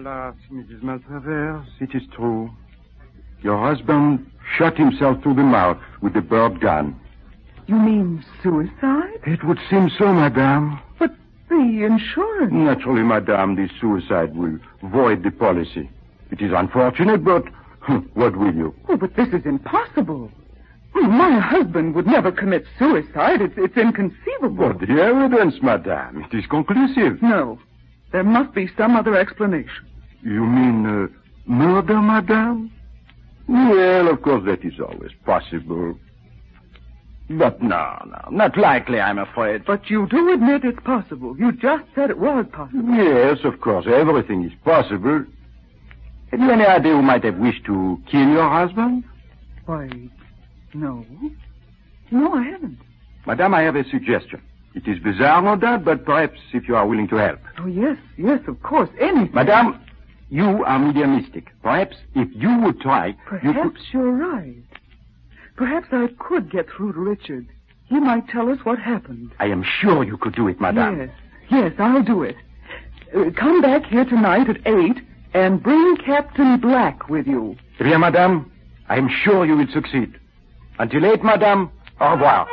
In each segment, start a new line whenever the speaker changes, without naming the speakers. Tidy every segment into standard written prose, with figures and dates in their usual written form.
Alas, Mrs. Maltravers, it is true. Your husband shot himself through the mouth with the bird gun.
You mean suicide?
It would seem so, madame.
But the insurance...
Naturally, madame, the suicide will void the policy. It is unfortunate, but what will you?
Oh, but this is impossible. My husband would never commit suicide. It's inconceivable.
But the evidence, madame, it is conclusive.
No. There must be some other explanation.
You mean murder, madame? Well, of course, that is always possible. But no, not likely, I'm afraid.
But you do admit it's possible. You just said it was possible.
Yes, of course, everything is possible. Have you any idea who might have wished to kill your husband?
Why, no. No, I haven't.
Madame, I have a suggestion. It is bizarre, no doubt, but perhaps if you are willing to help.
Oh, yes, of course, anything.
Madame, you are mediumistic. Perhaps if you would try...
Perhaps you're right. Perhaps I could get through to Richard. He might tell us what happened.
I am sure you could do it, madame.
Yes, I'll do it. Come back here tonight at 8 and bring Captain Black with you.
Bien, madame. I am sure you will succeed. Until 8, madame. Au revoir.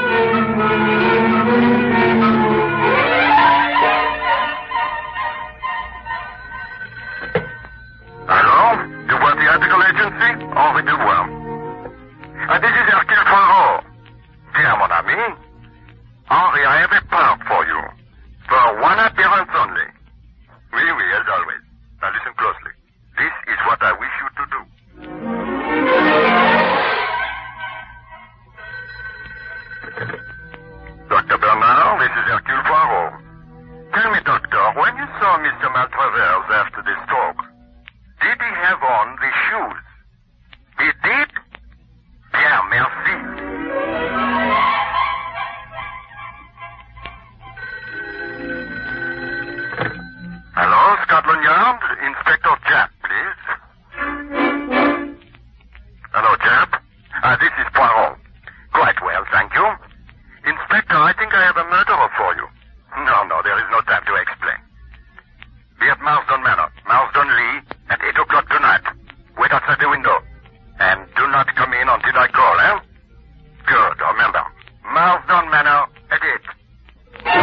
Allô? Du bois Theatrical Agency? Au revoir. This is Hercule Poirot. Dear mon ami, Henri, I have a part for you. For one appearance only. Oui, as always. Now listen closely. This is what I wish you to do. Dr. Bernard, this is Hercule Poirot. Tell me, doctor, when you saw Mr. Maltravers after the stroke, did he have on the shoes? He did? Bien, merci. Hello, Scotland Yard. Inspector Japp, please. Hello, Japp. This is Poirot. Quite well, thank you. Inspector, I think I have a murderer for you.